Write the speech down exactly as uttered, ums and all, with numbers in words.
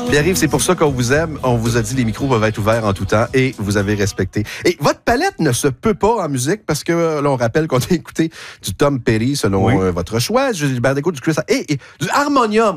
Pierre-Yves, c'est pour ça qu'on vous aime. On vous a dit les micros peuvent être ouverts en tout temps et vous avez respecté. Et votre palette ne se peut pas en musique parce que là, on rappelle qu'on a écouté du Tom Petty selon oui. euh, votre choix, du Gilbert Bécaud, du Chris et, et du harmonium